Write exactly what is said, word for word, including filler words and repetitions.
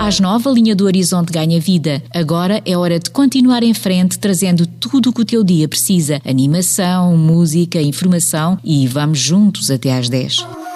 Às nove, a linha do Horizonte ganha vida. Agora é hora de continuar em frente, trazendo tudo o que o teu dia precisa. Animação, música, informação e vamos juntos até às dez.